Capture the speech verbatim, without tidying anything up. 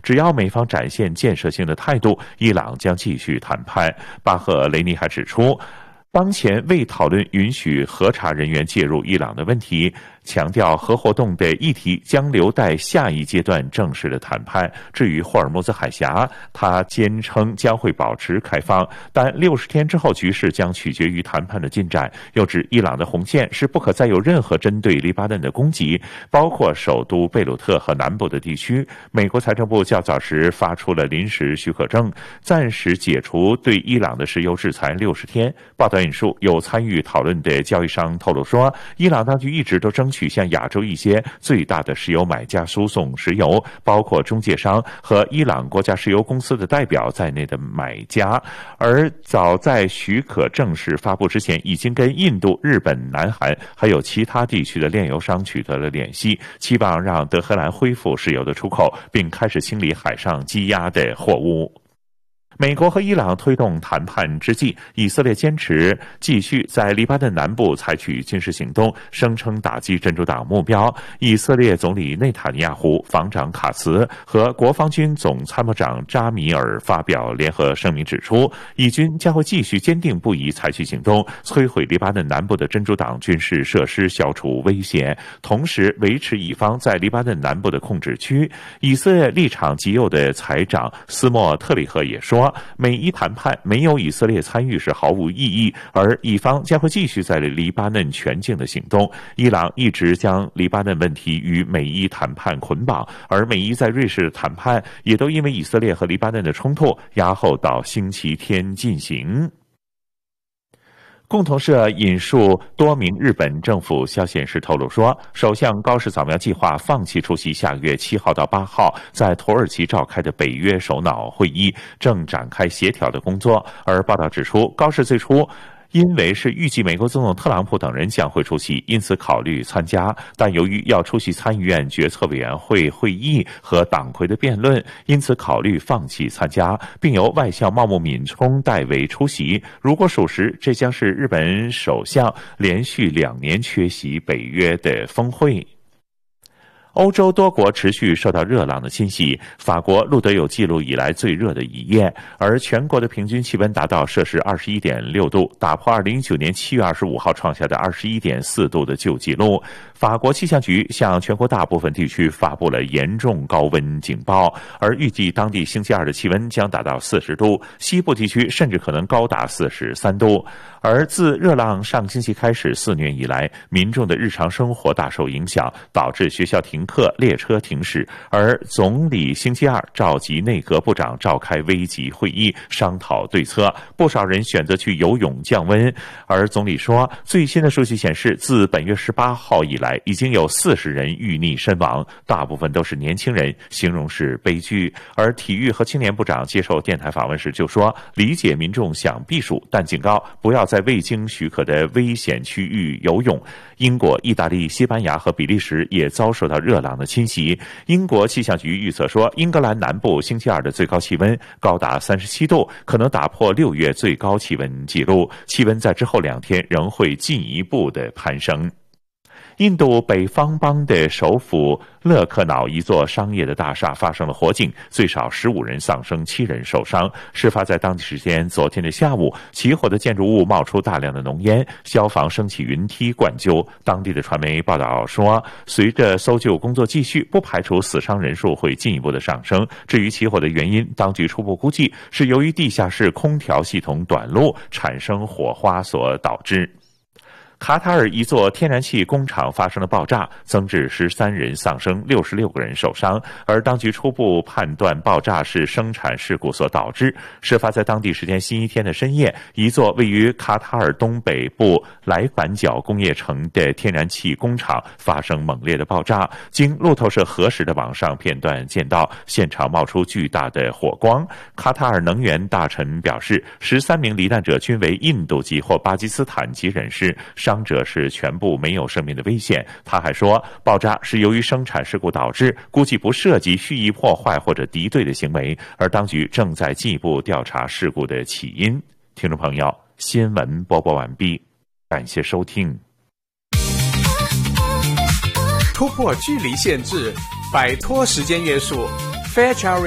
只要美方展现建设性的态度，伊朗将继续谈判。巴赫雷尼还指出，当前未讨论允许核查人员介入伊朗的问题，强调核活动的议题将留待下一阶段正式的谈判。至于霍尔木兹海峡，他坚称将会保持开放，但六十天之后局势将取决于谈判的进展。又指伊朗的红线是不可再有任何针对黎巴嫩的攻击，包括首都贝鲁特和南部的地区。美国财政部较早时发出了临时许可证，暂时解除对伊朗的石油制裁六十天。报道引述有参与讨论的交易商透露说，伊朗当局一直都争取向亚洲一些最大的石油买家输送石油，包括中介商和伊朗国家石油公司的代表在内的买家。而早在许可正式发布之前，已经跟印度、日本、南韩还有其他地区的炼油商取得了联系，期望让德黑兰恢复石油的出口，并开始清理海上积压的货物。美国和伊朗推动谈判之际，以色列坚持继续在黎巴嫩南部采取军事行动，声称打击真主党目标。以色列总理内塔尼亚胡、防长卡茨和国防军总参谋长扎米尔发表联合声明指出，以军将会继续坚定不移采取行动，摧毁黎巴嫩南部的真主党军事设施，消除威胁，同时维持以方在黎巴嫩南部的控制区。以色列立场极右的财长斯莫特里赫也说，美伊谈判没有以色列参与是毫无意义，而以方将会继续在黎巴嫩全境的行动。伊朗一直将黎巴嫩问题与美伊谈判捆绑，而美伊在瑞士的谈判也都因为以色列和黎巴嫩的冲突押后到星期天进行。共同社引述多名日本政府消息人士透露说，首相高市早苗计划放弃出席下个月七号到八号在土耳其召开的北约首脑会议，正展开协调的工作。而报道指出，高市最初因为是预计美国总统特朗普等人将会出席，因此考虑参加，但由于要出席参议院决策委员会会议和党魁的辩论，因此考虑放弃参加，并由外相茂木敏充代为出席。如果属实，这将是日本首相连续两年缺席北约的峰会。欧洲多国持续受到热浪的侵袭，法国录得有记录以来最热的一夜，而全国的平均气温达到摄氏 二十一点六度，打破二零一九年七月二十五号创下的 二十一点四度的旧纪录。法国气象局向全国大部分地区发布了严重高温警报，而预计当地星期二的气温将达到四十度，西部地区甚至可能高达四十三度。而自热浪上星期开始肆虐以来，民众的日常生活大受影响，导致学校停课、列车停驶。而总理星期二召集内阁部长召开危急会议，商讨对策。不少人选择去游泳降温。而总理说，最新的数据显示，自本月十八号以来，已经有四十人遇溺身亡，大部分都是年轻人，形容是悲剧。而体育和青年部长接受电台访问时就说，理解民众想避暑，但警告不要在未经许可的危险区域游泳。英国、意大利、西班牙和比利时也遭受到热浪的侵袭。英国气象局预测说，英格兰南部星期二的最高气温高达三十七度，可能打破六月最高气温纪录，气温在之后两天仍会进一步的攀升。印度北方邦的首府勒克瑙一座商业的大厦发生了火警，最少十五人丧生，七人受伤。事发在当地时间昨天的下午，起火的建筑物冒出大量的浓烟，消防升起云梯灌救。当地的传媒报道说，随着搜救工作继续，不排除死伤人数会进一步的上升。至于起火的原因，当局初步估计是由于地下室空调系统短路产生火花所导致。卡塔尔一座天然气工厂发生了爆炸，增至十三人丧生，六十六个人受伤，而当局初步判断爆炸是生产事故所导致。事发在当地时间星期天的深夜，一座位于卡塔尔东北部莱反角工业城的天然气工厂发生猛烈的爆炸。经路透社核实的网上片段见到，现场冒出巨大的火光。卡塔尔能源大臣表示，十三名罹难者均为印度籍或巴基斯坦籍人士，伤者是全部没有生命的危险。他还说，爆炸是由于生产事故导致，估计不涉及蓄意破坏或者敌对的行为，而当局正在进一步调查事故的起因。听众朋友，新闻播报完毕，感谢收听。 突破距离限制，摆脱时间约束， Fairchild